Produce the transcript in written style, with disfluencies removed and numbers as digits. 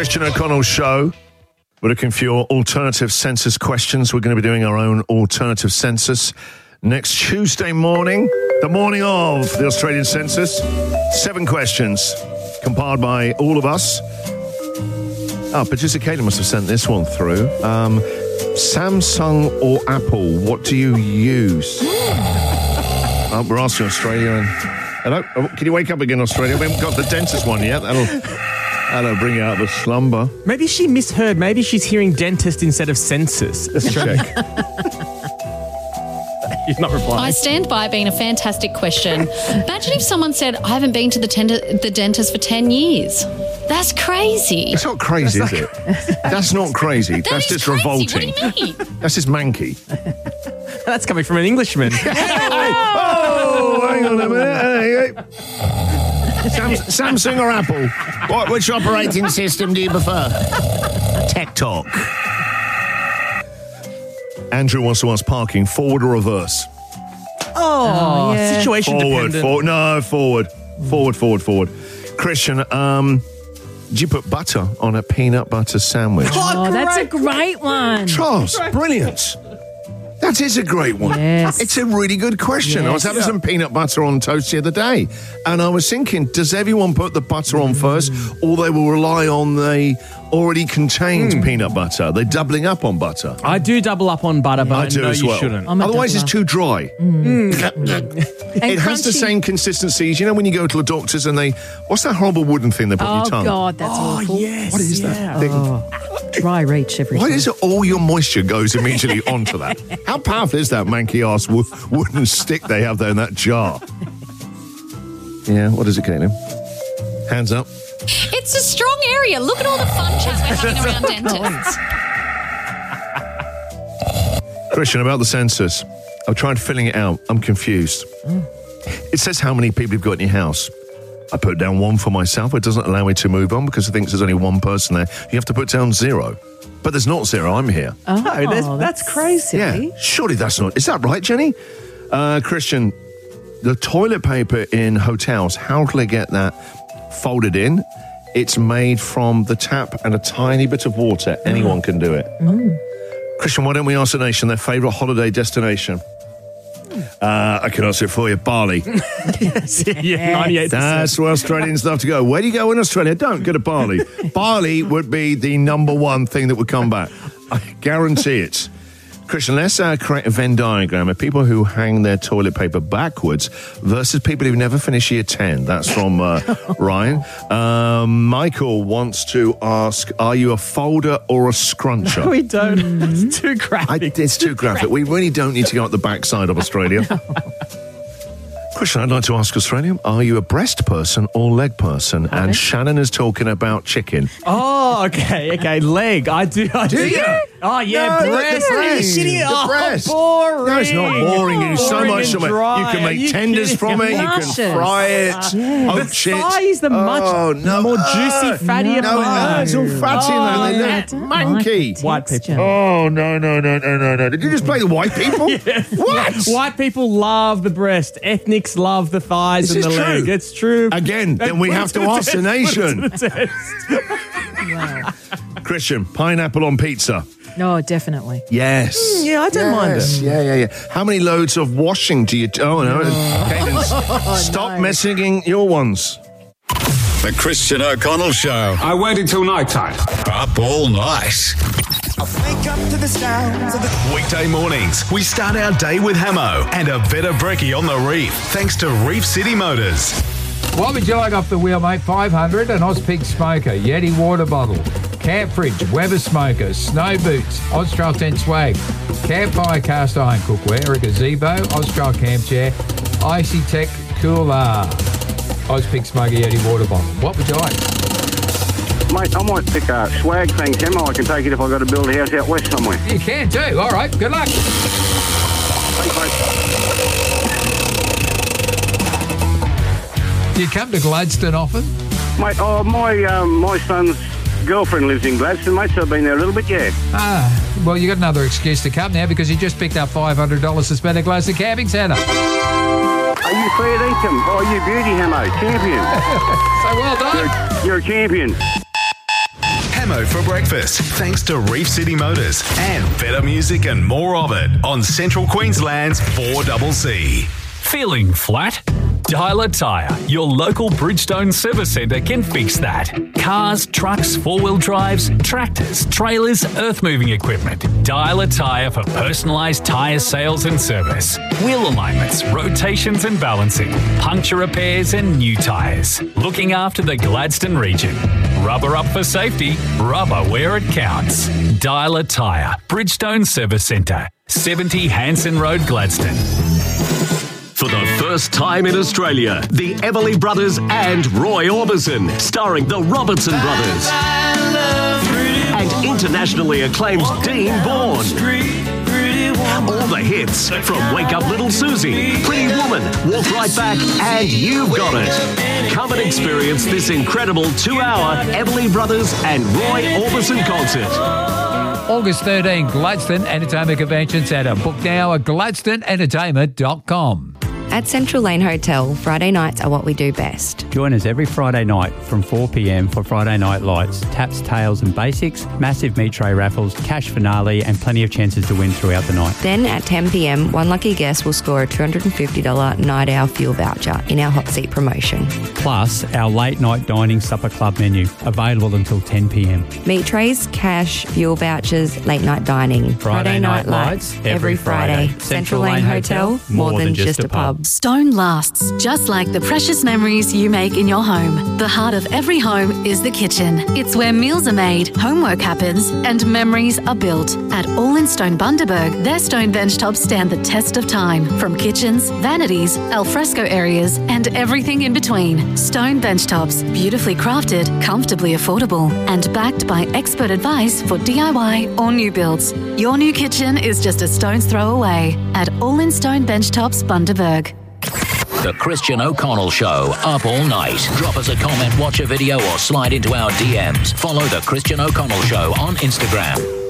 Christian O'Connell Show. We're looking for your alternative census questions. We're going to be doing our own alternative census next Tuesday morning, the morning of the Australian census. 7 questions compiled by all of us. Producer Kayla must have sent this one through. Samsung or Apple, what do you use? We're asking Australia. And hello? Can you wake up again, Australia? We haven't got the dentist one yet. That'll bring you out of a slumber. Maybe she misheard. Maybe she's hearing dentist instead of census. Let's check. He's not replying. I stand by it being a fantastic question. Imagine if someone said, I haven't been to the dentist for 10 years. That's crazy. It's not crazy, is it? That's not crazy. That's just crazy. revolting. What do you mean? That's just manky. That's coming from an Englishman. Oh, hang on a minute. Samsung or Apple? Which operating system do you prefer? Tech Talk. Andrew wants to ask parking, forward or reverse? Yeah. Situation dependent. Forward. Christian, did you put butter on a peanut butter sandwich? Oh, that's a great one. Charles, brilliant. That is a great one. Yes. It's a really good question. Yes. I was having some peanut butter on toast the other day, and I was thinking, does everyone put the butter on first, or they will rely on the already contained peanut butter? They're doubling up on butter. I do double up on butter, but I do know as you well. shouldn't. Otherwise, it's too dry. It has the crunchy. same consistency as, you know, when you go to the doctors and they... What's that horrible wooden thing they put on Oh, your tongue? God, that's awful. Yes. What is that thing? Dry reach every Why time. is it all your moisture goes immediately onto that? How powerful is that manky-ass wooden stick they have there in that jar? Yeah, what is it, Caitlin? Hands up. It's a strong area. Look at all the fun chat we're having around dentists. Christian, about the census. I've tried filling it out. I'm confused. It says how many people you've got in your house. I put down 1 for myself. It doesn't allow me to move on because it thinks there's only 1 person there. You have to put down 0. But there's not 0. I'm here. Oh, that's crazy. Yeah, surely that's not... Is that right, Jenny? Christian, the toilet paper in hotels, how do they get that folded in? It's made from the tap and a tiny bit of water. Anyone can do it. Christian, why don't we ask the nation their favourite holiday destination? I can answer it for you. Bali. Yeah, 98%. That's where Australians love to go. Where do you go in Australia? Don't go to Bali. Bali would be the number 1 thing that would come back. I guarantee it. Christian, let's create a Venn diagram of people who hang their toilet paper backwards versus people who never finish year 10. That's from Ryan. Michael wants to ask, are you a folder or a scruncher? We don't. It's too graphic. It's too graphic. We really don't need to go up the backside of Australia. Christian, I'd like to ask Australia, are you a breast person or leg person? Okay. And Shannon is talking about chicken. Oh, okay. Leg. I do. Do you? Oh, yeah, No, breast. the Are you breast. kidding? The Oh, breast. boring. No, it's not boring. You so Boring much and from it. dry. You can Are make you tenders kidding? from it. You can Luscious. fry it. Yeah. Poach The it. thigh is the much more juicy, fattier No, part. it's all fatty Oh, and I they're don't manky. like White texture. people. Oh, no. Did you just play the white people? What? White people love the breast. Ethnics love the thighs This and the is leg. true. It's true. Again, then we have to ask the nation. Wow. Christian, pineapple on pizza. No, definitely. Yes. Yeah, I don't mind it. Yeah. How many loads of washing do you... Oh, no. Cadence, stop messing your ones. The Christian O'Connell Show. I waited till night time. Up all night. Wake up to the sounds of the Weekday mornings, we start our day with Hamo and a bit of brekkie on the reef, thanks to Reef City Motors. What would you like off the wheel, mate? 500, an Ozpig smoker, Yeti water bottle, camp fridge, Weber smoker, snow boots, Austrail tent swag, campfire cast iron cookware, a gazebo, Austrail camp chair, Icy Tech cooler, Ozpig smoker, Yeti water bottle. What would you like? Mate, I might pick a swag thing, Camo. I can take it if I've got to build a house out west somewhere. You can too. All right, good luck. Thanks, mate. Do you come to Gladstone often? Mate, my son's girlfriend lives in Gladstone, mate, so I've been there a little bit, yeah. Well, you got another excuse to come now because you just picked up $500 to spend at Gladstone Camping Centre. Are you fair dinkum? Oh, you beauty, Hamo. Champion. So well done. You're a champion. Hamo for breakfast, thanks to Reef City Motors and better music and more of it on Central Queensland's 4CC. Feeling flat? Dialer Tyre, your local Bridgestone service centre can fix that. Cars, trucks, four-wheel drives, tractors, trailers, earth-moving equipment. Dialer Tyre for personalised tyre sales and service. Wheel alignments, rotations and balancing, puncture repairs and new tyres. Looking after the Gladstone region. Rubber up for safety, rubber where it counts. Dialer Tyre, Bridgestone Service Centre, 70 Hanson Road, Gladstone. For the first time in Australia, the Everly Brothers and Roy Orbison, starring the Robertson Brothers. And internationally acclaimed Dean Bourne. All the hits from Wake Up Little Susie, Pretty Woman, Walk Right Back, and You've Got It. Come and experience this incredible 2-hour Everly Brothers and Roy Orbison concert. August 13, Gladstone Entertainment Convention Centre. Book now at gladstone-entertainment.com. At Central Lane Hotel, Friday nights are what we do best. Join us every Friday night from 4 p.m. for Friday Night Lights, taps, tails and basics, massive meat tray raffles, cash finale and plenty of chances to win throughout the night. Then at 10 p.m, one lucky guest will score a $250 night hour fuel voucher in our hot seat promotion. Plus, our late night dining supper club menu, available until 10 p.m. Meat trays, cash, fuel vouchers, late night dining. Friday Night Lights, every Friday. Central Lane Hotel, more than just a pub. Stone lasts, just like the precious memories you make in your home. The heart of every home is the kitchen. It's where meals are made, homework happens, and memories are built. At All in Stone Bundaberg, their stone bench tops stand the test of time. From kitchens, vanities, alfresco areas, and everything in between. Stone bench tops, beautifully crafted, comfortably affordable, and backed by expert advice for DIY or new builds. Your new kitchen is just a stone's throw away at All in Stone Bench Tops Bundaberg. The Christian O'Connell Show, up all night. Drop us a comment, watch a video, or slide into our DMs. Follow The Christian O'Connell Show on Instagram.